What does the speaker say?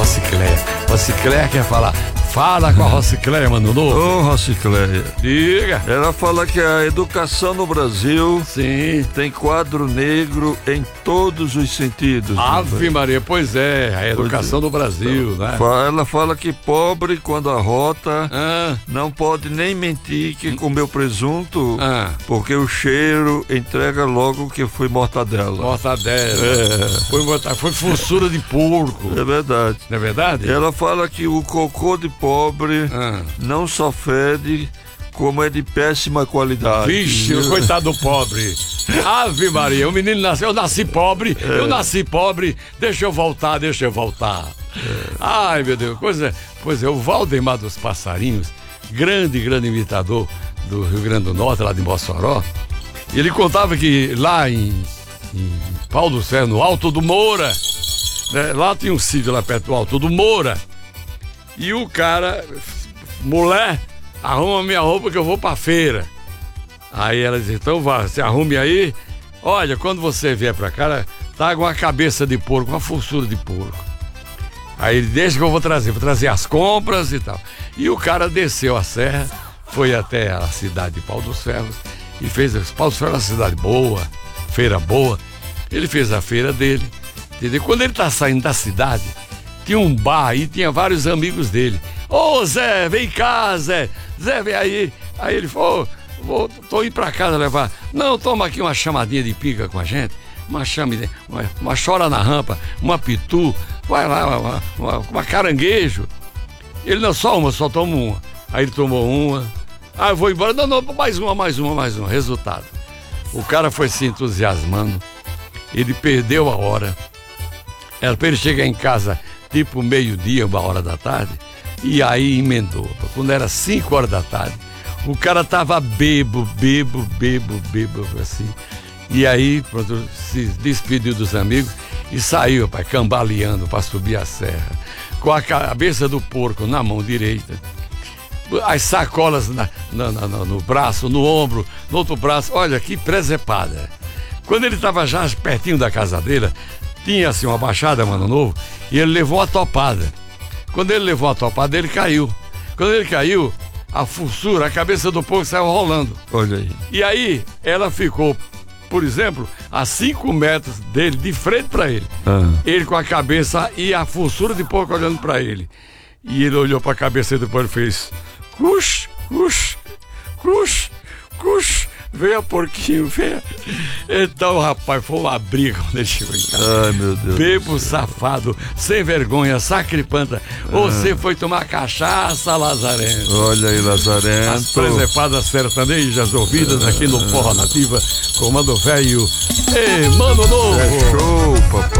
Rocicléia. Rocicléia quer falar. Fala com a Rocicléia, Mano Novo. Ô, Rocicléia. Diga. Ela fala que a educação no Brasil Sim. tem quadro negro em todos os sentidos. Ave Maria, pois é, a educação do Brasil, né? Ela fala que pobre, quando arrota, não pode nem mentir que comeu presunto, porque o cheiro entrega logo que foi mortadela. Mortadela. Foi fossura de porco. É verdade. Não é verdade? Ela fala que o cocô de pobre não só fede, como é de péssima qualidade. Vixe, o coitado do pobre. Ave Maria, o menino nasceu, eu nasci pobre, deixa eu voltar. Ai, meu Deus, pois é, o Valdemar dos Passarinhos, grande imitador do Rio Grande do Norte, lá de Mossoró, ele contava que lá em Pau do Céu, no Alto do Moura, né, lá tinha um sítio lá perto do Alto do Moura, e o cara, mulher, arruma minha roupa que eu vou pra feira. Aí ela diz, então vá, você arrume aí. Olha, quando você vier pra cá, tá com uma cabeça de porco, uma fossura de porco. Aí ele, deixa que eu vou trazer as compras e tal. E o cara desceu a serra, foi até a cidade de Pau dos Ferros e fez. Pau dos Ferros é uma cidade boa, feira boa. Ele fez a feira dele, entendeu? Quando ele tá saindo da cidade, tinha um bar e tinha vários amigos dele. Ô Zé, vem cá, Zé, vem aí. Aí ele falou, tô indo pra casa levar. Não, toma aqui uma chamadinha de pica com a gente, uma chora na rampa, uma pitu, vai lá, uma caranguejo. Ele, não, só toma uma. Aí ele tomou uma. Aí eu vou embora, não, mais uma. Resultado, o cara foi se entusiasmando, ele perdeu a hora. Era pra ele chegar em casa tipo meio-dia, 1h da tarde, e aí emendou. Quando era 5h da tarde, o cara tava bebo, assim. E aí, pronto, se despediu dos amigos e saiu, rapaz, cambaleando para subir a serra, com a cabeça do porco na mão direita, as sacolas no braço, no ombro, no outro braço. Olha que presepada. Quando ele estava já pertinho da casa dele, tinha assim uma baixada, Mano Novo, e ele levou uma topada. Quando ele levou a topada, ele caiu. Quando ele caiu, a fossura, a cabeça do porco saiu rolando. Olha aí. E aí, ela ficou, por exemplo, a 5 metros dele, de frente para ele. Ele com a cabeça e a fossura de porco olhando para ele. E ele olhou para a cabeça e depois ele fez... Cush. Venha, porquinho, venha. Então, rapaz, foi uma briga quando ele chegou em casa. Ai, meu Deus. Bebo, safado, sem vergonha, sacripanta. Você foi tomar cachaça, Lazarento. Olha aí, Lazarento. As presepadas sertanejas ouvidas aqui no Forró Nativa, Comando Velho e Mano Novo. É show, papai.